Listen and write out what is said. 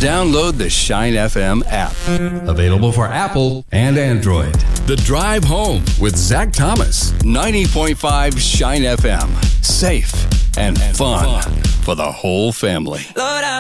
Download the Shine FM app. Available for Apple and Android. The Drive Home with Zach Thomas. 90.5 Shine FM. Safe and fun for the whole family. Lord,